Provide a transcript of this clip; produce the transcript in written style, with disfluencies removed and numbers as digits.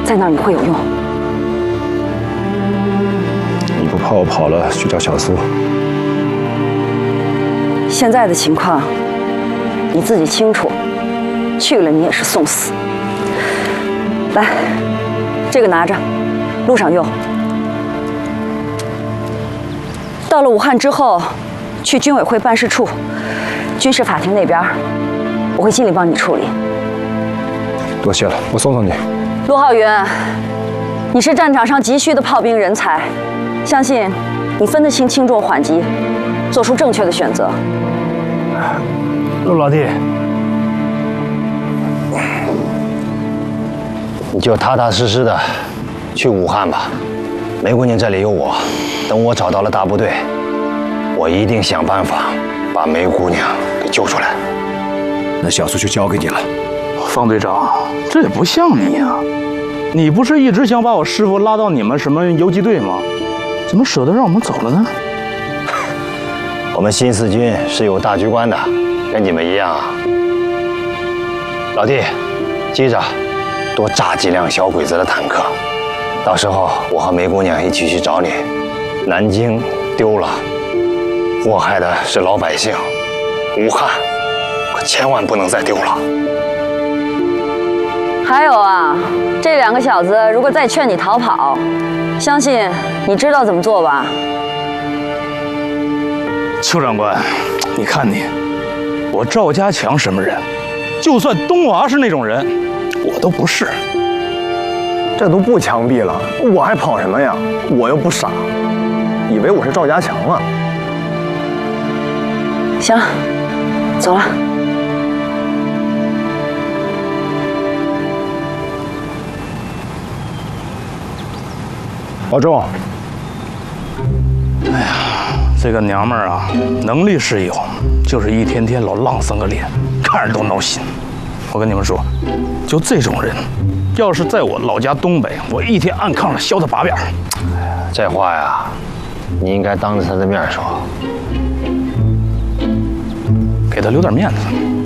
在那儿你会有用。 你不怕我跑了去找小苏？ 现在的情况你自己清楚，去了你也是送死。来，这个拿着，路上用。到了武汉之后，去军委会办事处、军事法庭那边，我会尽力帮你处理。 多谢了，我送送你。 陆浩云，你是战场上急需的炮兵人才，相信你分得清轻重缓急，做出正确的选择。 陆老弟，你就踏踏实实的去武汉吧。梅姑娘这里有我，等我找到了大部队，我一定想办法把梅姑娘给救出来。 那小苏就交给你了。 方队长，这也不像你呀！你不是一直想把我师傅拉到你们什么游击队吗？怎么舍得让我们走了呢？ 我们新四军是有大局观的，跟你们一样啊。老弟，记着，多炸几辆小鬼子的坦克，到时候我和梅姑娘一起去找你。南京丢了，祸害的是老百姓，武汉可千万不能再丢了。 还有啊，这两个小子如果再劝你逃跑，相信你知道怎么做吧？ 邱长官，你看你，我赵家强什么人？就算东娃是那种人，我都不是。 这都不枪毙了，我还跑什么呀？我又不傻，以为我是赵家强啊？ 行了，走了。 保重。 这个娘们儿啊，能力是有，就是一天天老浪丧个脸，看着都闹心。我跟你们说，就这种人，要是在我老家东北，我一天按炕上削他8遍。 这话呀，你应该当着他的面说， 给他留点面子。